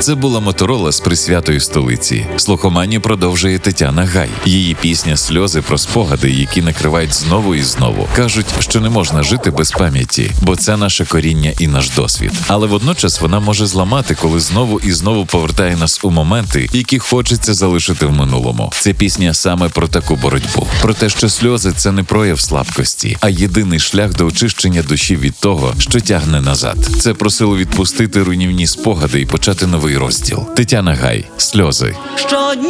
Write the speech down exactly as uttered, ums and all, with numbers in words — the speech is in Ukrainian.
Це була Моторола з присвятої столиці. Слухомані продовжує Тетяна Гай. Її пісня «Сльози» про спогади, які накривають знову і знову. Кажуть, що не можна жити без пам'яті, бо це наше коріння і наш досвід. Але водночас вона може зламати, коли знову і знову повертає нас у моменти, які хочеться залишити в минулому. Ця пісня саме про таку боротьбу. Про те, що сльози – це не прояв слабкості, а єдиний шлях до очищення душі від того, що тягне назад. Це про силу відпустити руйнівні спогади і почати новий розділ. Тетяна Гай. «Сльози». Щодня